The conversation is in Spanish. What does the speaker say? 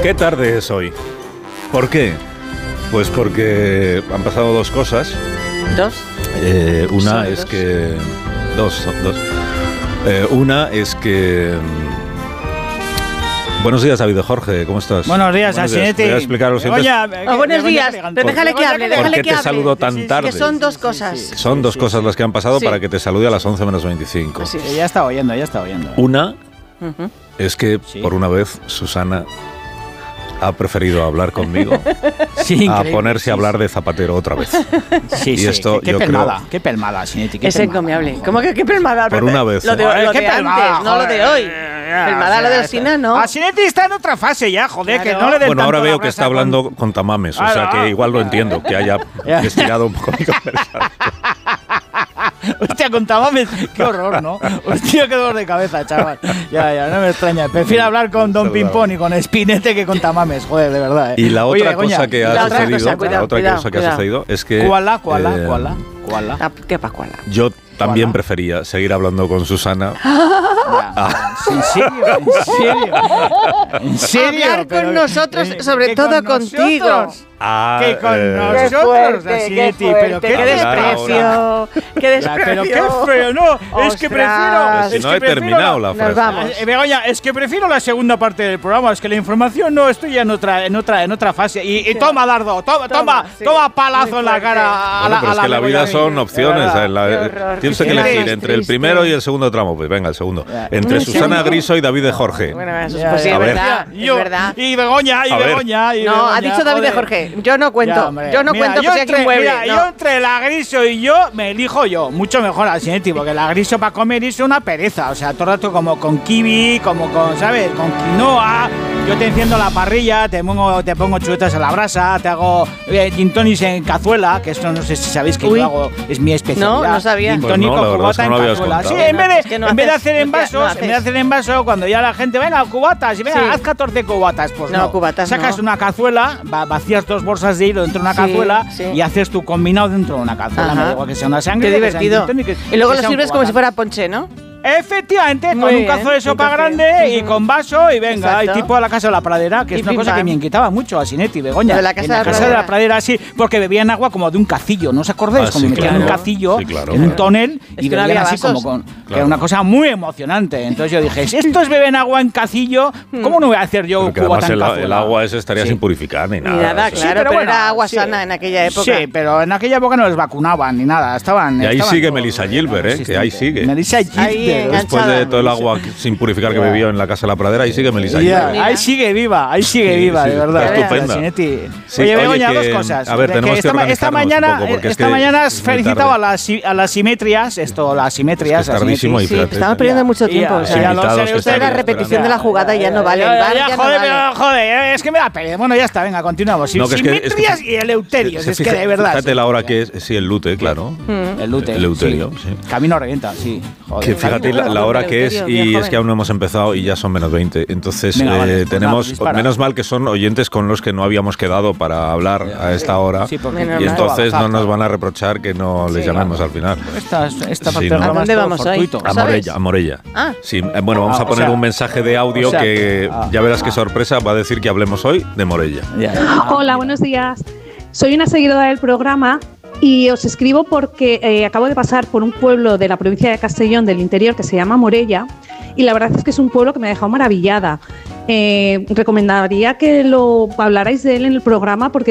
¿Qué tarde es hoy? ¿Por qué? Pues porque han pasado dos cosas. ¿Dos? Una es que... Dos. Una es que... Buenos días, David de Jorge, ¿cómo estás? Buenos días, Asinetti. Voy a explicar lo siguiente. Buenos días, pero déjale que hable, ¿Por qué te hable. saludo tan tarde? Que son dos cosas. Son dos cosas las que han pasado para que te salude a las 11 menos 25. Sí, ya está oyendo. Una es que, por una vez, Susana ha preferido hablar conmigo a ponerse a hablar de Zapatero otra vez. Sí, y esto, qué pelmada, Asinetti. Es encomiable. ¿Cómo que qué pelmada? Por una vez. Lo de antes, no lo de hoy. Pelmada lo del Sina, ¿no? Asinetti está en otra fase ya, joder, que no le den Bueno, ahora tanto veo la que está brasa hablando con tamames, o sea que igual lo entiendo, que haya estirado un poco mi conversación. Hostia, con tamames, qué horror, ¿no? Hostia, qué dolor de cabeza, chaval. Ya, no me extraña. Prefiero hablar con Don Pimpón y con Spinete que con tamames, joder, de verdad. Y la otra cosa que ha sucedido es que... ¿Cuál? ¿Qué pascuala? Yo también prefería seguir hablando con Susana. ¿En serio? Hablar con nosotros, sobre todo contigo. Que con nosotros, Asinetti. Pero qué desprecio. Qué desprecio. Pero qué feo, no. Es que prefiero. Si no he terminado la frase. Begoña, es que prefiero la segunda parte del programa. Es que la información no, estoy ya en otra fase. Y toma, Dardo, toma palazo en la cara. Bueno, pero es que la vida son opciones. Tienes que elegir entre el primero y el segundo tramo. Pues venga, el segundo. Entre Susana Griso y David de Jorge. Bueno, eso es posible, es verdad. Y Begoña. No, ha dicho David de Jorge. Yo no cuento. Yo no cuento que sea quien mueve. Yo entre la Griso y yo me elijo yo. Mucho mejor, Asinetti, porque la Griso para comer es una pereza. O sea, todo el rato como con kiwi, como con, ¿sabes? Con quinoa. Yo te enciendo la parrilla, te pongo chuletas a la brasa, te hago gin tonics en cazuela, que esto no sé si sabéis que yo hago, es mi especialidad. No sabía. Pues no, la verdad es que no lo habías contado. Sí, en vez de hacer en vasos, cuando ya la gente, venga, cubatas, y venga, haz 14 cubatas. Pues no, cubatas sacas una cazuela, vacías 2 bolsas de hilo dentro de una cazuela y haces tu combinado dentro de una cazuela. Me digo que sea una sangre. Qué divertido. Y luego lo sirves como si fuera ponche, ¿no? Efectivamente, con un cazo de sopa grande y con vaso y venga, y tipo a la Casa de la Pradera, que es una cosa que me inquietaba mucho a Asinetti y Begoña. De la Casa de la Pradera, sí, porque bebían agua como de un cacillo, ¿no os acordáis? Como metían un cacillo en un tonel y bebían así como con... Que era una cosa muy emocionante. Entonces yo dije, si estos beben agua en cacillo, ¿cómo no voy a hacer yo cubata en cazuela? El agua ese estaría sin purificar ni nada. Ni nada, claro, pero bueno, era agua sana en aquella época. Sí, pero en aquella época no les vacunaban ni nada. Y ahí sigue Melissa Gilbert, que ahí sigue. Melissa Gilbert. Después de todo el agua sin purificar que bebió en la Casa de la Pradera, ahí sigue Melissa Gilbert. Ahí sigue viva, de verdad. Estupenda. Oye, Begoña, dos cosas. A ver, tenemos que organizarnos un poco, porque esta mañana has felicitado a las simetrías, las simetrías. Es tardísimo y fíjate. Estamos perdiendo mucho tiempo. La repetición de la jugada ya no vale. Joder, es que me da pena. Bueno, ya está, venga, continuamos. Simetrías y eleuterios, es que de verdad. Fíjate la hora que es, sí, el lute, claro. El lute. El eleuterio, sí. Camino revienta, sí. Que fíjate la hora que es y es que aún no hemos empezado y ya son menos 20. Entonces tenemos, menos mal que son oyentes con los que no habíamos quedado para hablar a esta hora y entonces no nos van a reprochar que no les llamemos al final. Esta parte ¿a dónde vamos hoy? A Morella. Sí, bueno, vamos a poner un mensaje de audio que ya verás qué sorpresa va a decir que hablemos hoy de Morella. Hola, buenos días. Soy una seguidora del programa y os escribo porque acabo de pasar por un pueblo de la provincia de Castellón del interior que se llama Morella y la verdad es que es un pueblo que me ha dejado maravillada. Recomendaría que lo hablarais de él en el programa porque